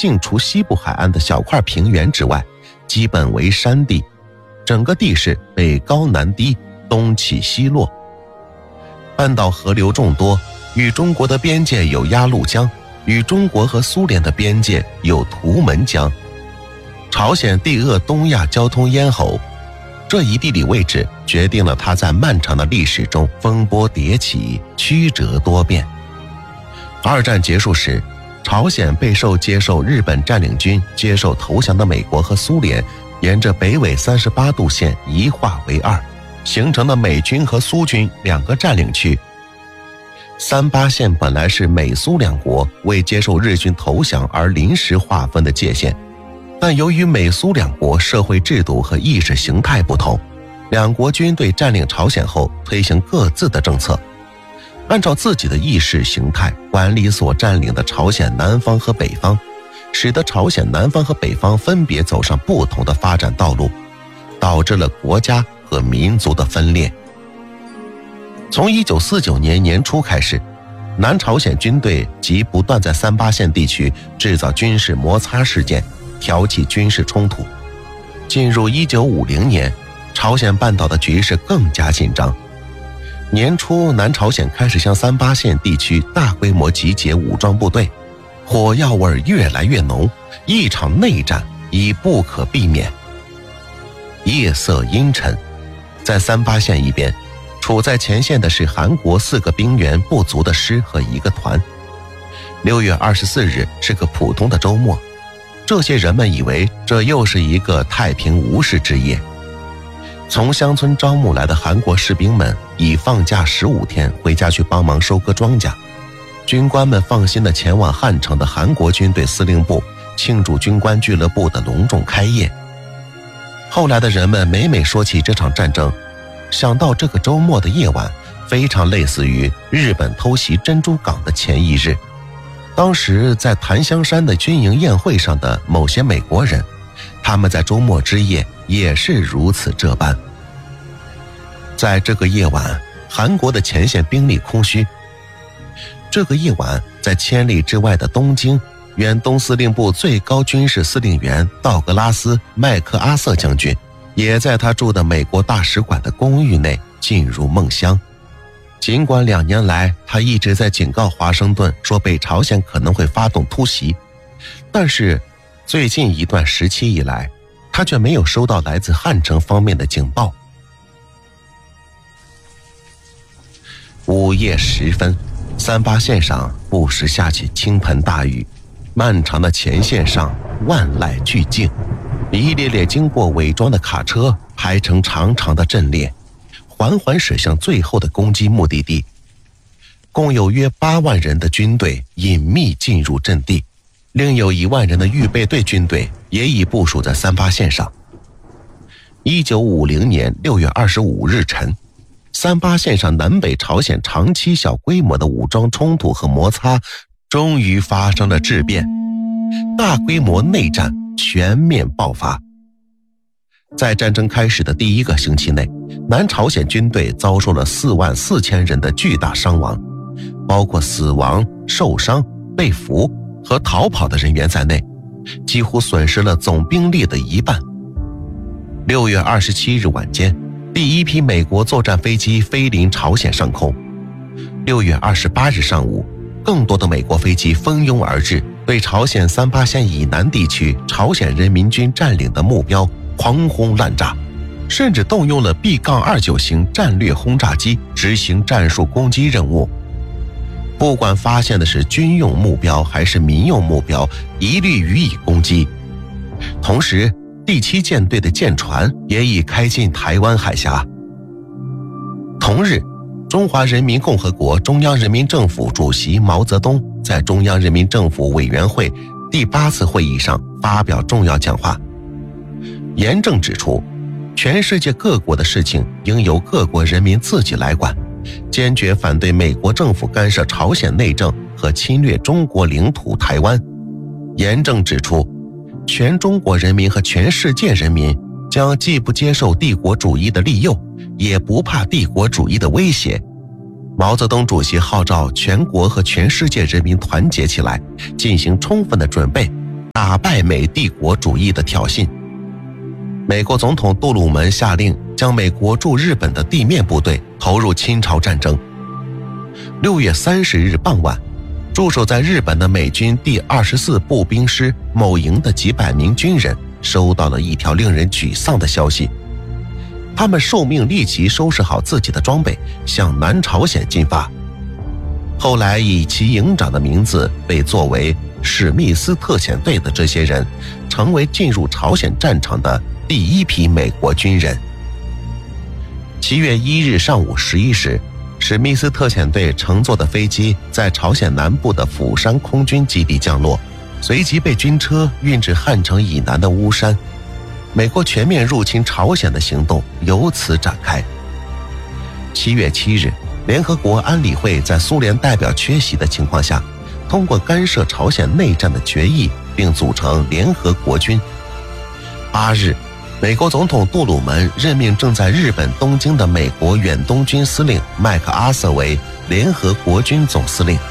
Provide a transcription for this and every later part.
净除西部海岸的小块平原之外，基本为山地，整个地势北高南低，东起西落。半岛河流众多，与中国的边界有鸭绿江，与中国和苏联的边界有图们江。朝鲜地扼东亚交通咽喉，这一地理位置决定了它在漫长的历史中风波迭起，曲折多变。二战结束时，朝鲜备受接受日本占领军接受投降的美国和苏联沿着北纬38度线一划为二，形成了美军和苏军两个占领区。38线本来是美苏两国为接受日军投降而临时划分的界限，但由于美苏两国社会制度和意识形态不同，两国军队占领朝鲜后推行各自的政策，按照自己的意识形态管理所占领的朝鲜南方和北方，使得朝鲜南方和北方分别走上不同的发展道路，导致了国家和民族的分裂。从1949年年初开始，南朝鲜军队即不断在38线地区制造军事摩擦事件，挑起军事冲突。进入1950年，朝鲜半岛的局势更加紧张。年初，南朝鲜开始向38线地区大规模集结武装部队，火药味越来越浓，一场内战已不可避免。夜色阴沉，在38线一边，处在前线的是韩国4个兵员不足的师和1个团。6月24日是个普通的周末，这些人们以为这又是一个太平无事之夜。从乡村招募来的韩国士兵们已放假15天回家去帮忙收割庄稼，军官们放心地前往汉城的韩国军队司令部庆祝军官俱乐部的隆重开业。后来的人们每每说起这场战争，想到这个周末的夜晚非常类似于日本偷袭珍珠港的前一日。当时在檀香山的军营宴会上的某些美国人，他们在周末之夜也是如此这般。在这个夜晚，韩国的前线兵力空虚。这个夜晚，在千里之外的东京，远东司令部最高军事司令员道格拉斯·麦克阿瑟将军也在他住的美国大使馆的公寓内进入梦乡。尽管2年来他一直在警告华盛顿说北朝鲜可能会发动突袭，但是最近一段时期以来，他却没有收到来自汉城方面的警报。午夜时分，38线上不时下起倾盆大雨，漫长的前线上万籁俱静，一列列经过伪装的卡车排成长长的阵列，缓缓驶向最后的攻击目的地。共有约8万人的军队隐秘进入阵地，另有1万人的预备队军队也已部署在38线上。1950年6月25日晨，38线上南北朝鲜长期小规模的武装冲突和摩擦终于发生了质变，大规模内战全面爆发。在战争开始的第1个星期内，南朝鲜军队遭受了4万4千人的巨大伤亡，包括死亡、受伤、被俘和逃跑的人员在内，几乎损失了总兵力的1半。6月27日晚间，第1批美国作战飞机飞临朝鲜上空。6月28日上午，更多的美国飞机蜂拥而至，对朝鲜38线以南地区朝鲜人民军占领的目标狂轰滥炸，甚至动用了 B-29 型战略轰炸机执行战术攻击任务。不管发现的是军用目标还是民用目标，一律予以攻击。同时，第7舰队的舰船也已开进台湾海峡。同日，中华人民共和国中央人民政府主席毛泽东在中央人民政府委员会第8次会议上发表重要讲话，严正指出，全世界各国的事情应由各国人民自己来管，坚决反对美国政府干涉朝鲜内政和侵略中国领土台湾。严正指出，全中国人民和全世界人民将既不接受帝国主义的利诱，也不怕帝国主义的威胁。毛泽东主席号召全国和全世界人民团结起来，进行充分的准备， 打败美帝国主义的挑衅。美国总统杜鲁门下令将美国驻日本的地面部队投入侵朝战争。6月30日傍晚，驻守在日本的美军第24步兵师某营的几百名军人收到了一条令人沮丧的消息，他们受命立即收拾好自己的装备，向南朝鲜进发。后来以其营长的名字被作为史密斯特遣队的这些人，成为进入朝鲜战场的第一批美国军人。7月1日上午11时，史密斯特遣队乘坐的飞机在朝鲜南部的釜山空军基地降落，随即被军车运至汉城以南的巫山。美国全面入侵朝鲜的行动由此展开。7月7日，联合国安理会在苏联代表缺席的情况下，通过干涉朝鲜内战的决议，并组成联合国军。8日，美国总统杜鲁门任命正在日本东京的美国远东军司令麦克阿瑟为联合国军总司令。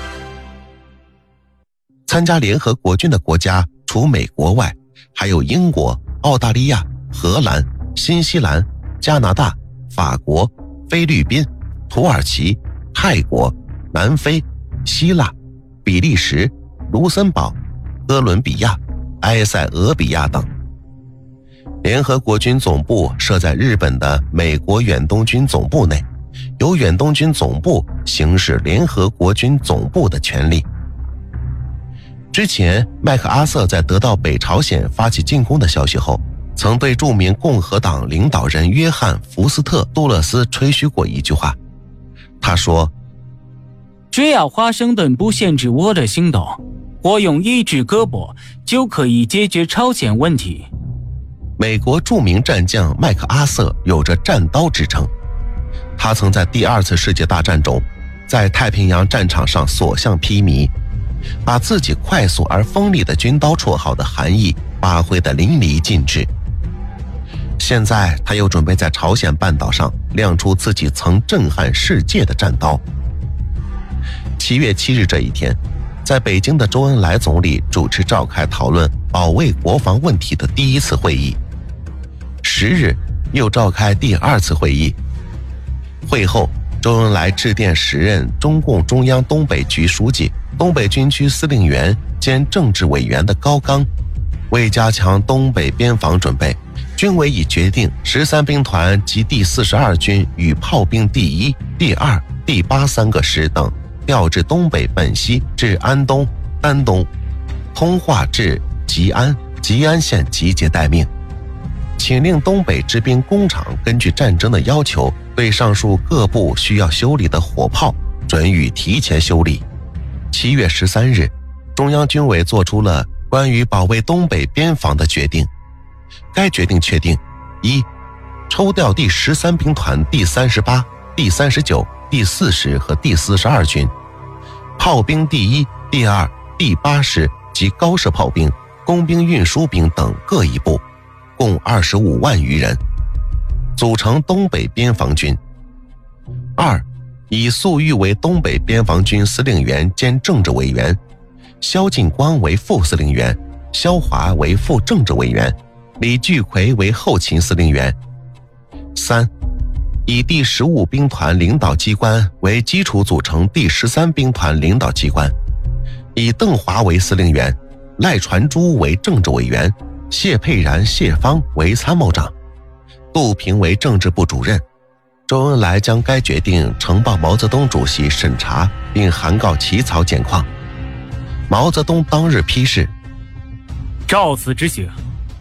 参加联合国军的国家除美国外，还有英国、澳大利亚、荷兰、新西兰、加拿大、法国、菲律宾、土耳其、泰国、南非、希腊、比利时、卢森堡、哥伦比亚、埃塞俄比亚等。联合国军总部设在日本的美国远东军总部内，由远东军总部行使联合国军总部的权力。之前，麦克阿瑟在得到北朝鲜发起进攻的消息后，曾对著名共和党领导人约翰·福斯特·杜勒斯吹嘘过一句话。他说：“ 只要华盛顿不限制我的行动，我用一只胳膊就可以解决朝鲜问题。” 美国著名战将麦克阿瑟有着战刀之称，他曾在第2次世界大战中在太平洋战场上所向披靡，把自己快速而锋利的军刀绰号的含义发挥得淋漓尽致。现在他又准备在朝鲜半岛上亮出自己曾震撼世界的战刀。7月7日这一天，在北京的周恩来总理主持召开讨论保卫国防问题的第1次会议。10日又召开第2次会议。会后，周恩来致电时任中共中央东北局书记、东北军区司令员兼政治委员的高岗，为加强东北边防准备，军委已决定13兵团及第42军与炮兵第1、第2、第83个师等调至东北本溪至安东、丹东，通化至吉安、吉安县集结待命。请令东北支兵工厂根据战争的要求，对上述各部需要修理的火炮准予提前修理。7月13日，中央军委作出了关于保卫东北边防的决定。该决定确定： 1. 抽调第13兵团第38、第39、第40和第42军，炮兵第1、第2、第8师及高射炮兵、工兵运输兵等各一部，共25万余人，组成东北边防军。2. 以粟裕为东北边防军司令员兼政治委员，萧劲光为副司令员，萧华为副政治委员，李聚奎为后勤司令员。3. 以第15兵团领导机关为基础组成第13兵团领导机关，以邓华为司令员，赖传珠为政治委员，谢佩然、谢芳为参谋长，杜平为政治部主任。周恩来将该决定呈报毛泽东主席审查，并函告起草简况。毛泽东当日批示： 照此执行。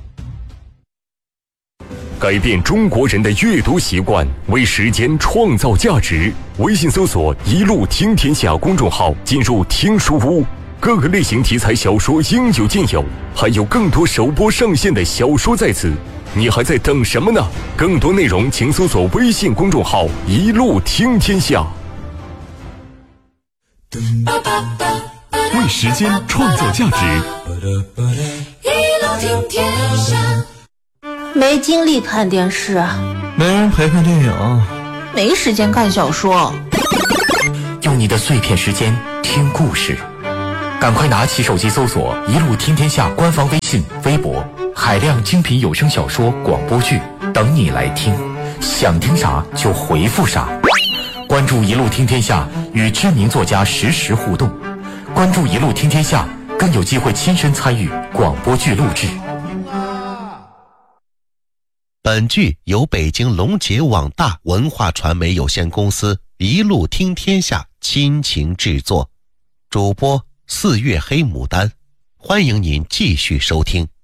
改变中国人的阅读习惯，为时间创造价值。微信搜索“一路听天下”公众号，进入听书屋，各个类型题材小说应有尽有，还有更多首播上线的小说在此，你还在等什么呢？更多内容请搜索微信公众号“一路听天下”。为时间创造价值， 一路听天下。没精力看电视， 没人陪看电影， 没时间看小说， 用你的碎片时间听故事， 赶快拿起手机搜索“一路听天下”官方微信、微博，海量精品有声小说、广播剧等你来听，想听啥就回复啥。关注“一路听天下”，与知名作家实时互动。关注“一路听天下”，更有机会亲身参与广播剧录制。 本剧由北京龙杰网大文化传媒有限公司一路听天下亲情制作，主播4月黑牡丹，欢迎您继续收听。